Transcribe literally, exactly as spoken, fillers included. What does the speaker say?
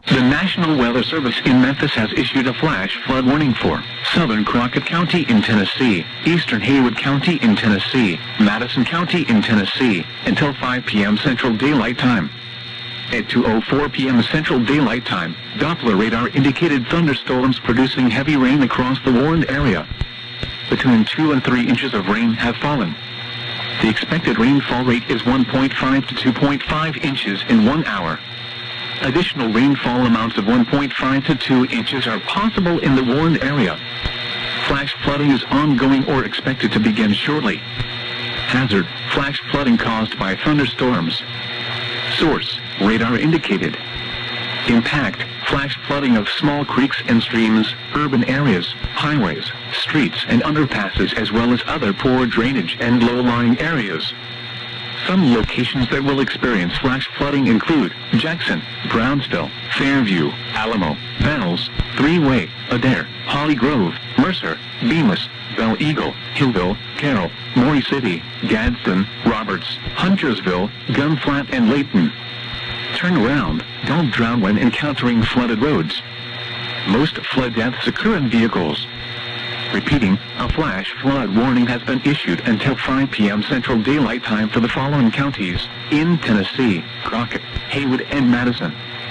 The National Weather Service in Memphis has issued a flash flood warning for southern Crockett County in Tennessee, eastern Haywood County in Tennessee, Madison County in Tennessee, until five p m Central Daylight Time. At two oh four p m Central Daylight Time, Doppler radar indicated thunderstorms producing heavy rain across the warned area. Between two and three inches of rain have fallen. The expected rainfall rate is one point five to two point five inches in one hour. Additional rainfall amounts of one point five to two inches are possible in the warned area. Flash flooding is ongoing or expected to begin shortly. Hazard: flash flooding caused by thunderstorms. Source: radar indicated. Impact: flash flooding of small creeks and streams, urban areas, highways, streets and underpasses, as well as other poor drainage and low-lying areas. Some locations that will experience flash flooding include Jackson, Brownsville, Fairview, Alamo, Bells, Three-Way, Adair, Holly Grove, Mercer, Bemis, Belle Eagle, Hillville, Carroll, Maury City, Gadsden, Roberts, Huntersville, Gunflat and Layton. Turn around, don't drown when encountering flooded roads. Most flood deaths occur in vehicles. Repeating, a flash flood warning has been issued until five p m Central Daylight Time for the following counties in Tennessee: Crockett, Haywood and Madison.